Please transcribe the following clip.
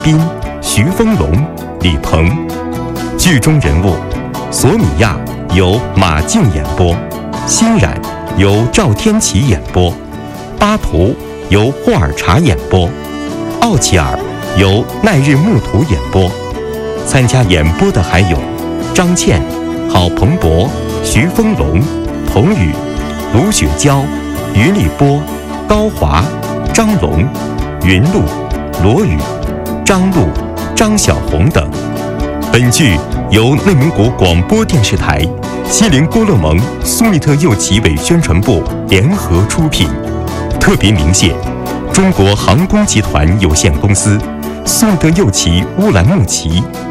彬、徐丰龙、李鹏。剧中人物：索米亚由马竞演播，欣然由赵天琪演播，巴图由霍尔查演播，奥齐尔由奈日木图演播。参加演播的还有张倩、郝鹏博、徐丰龙、童宇、卢雪娇、于立波、高华、张龙、云露、罗宇、张璐、张小红等。本剧由内蒙古广播电视台、锡林郭勒盟苏密特右旗委宣传部联合出品，特别鸣谢中国航空集团有限公司、苏密特右旗乌兰牧旗、